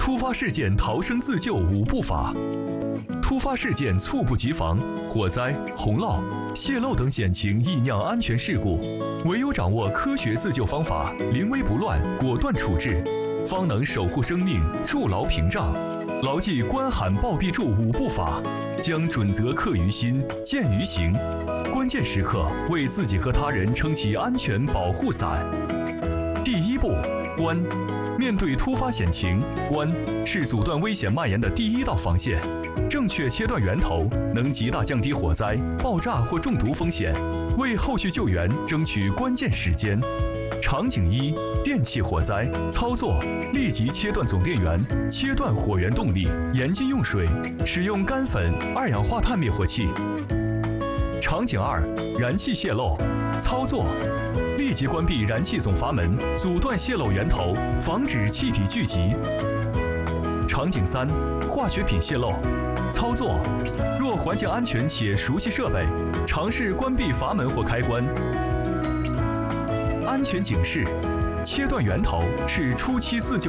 突发事件逃生自救5步法。突发事件猝不及防，火灾、洪涝、泄漏等险情易酿安全事故，唯有掌握科学自救方法，临危不乱，果断处置，方能守护生命，筑牢屏障。牢记关喊报必助5步法，将准则刻于心，见于行。关键时刻为自己和他人撑起安全保护伞。第1步，关。面对突发险情，关是阻断危险蔓延的第1道防线。正确切断源头，能极大降低火灾、爆炸或中毒风险，为后续救援争取关键时间。场景1：电气火灾。操作：立即切断总电源，切断火源动力，严禁用水，使用干粉、二氧化碳灭火器。场景2：燃气泄漏。操作：立即关闭燃气总阀门，阻断泄漏源头，防止气体聚集。场景3：化学品泄漏。操作：若环境安全且熟悉设备，尝试关闭阀门或开关。安全警示：切断源头是初期自救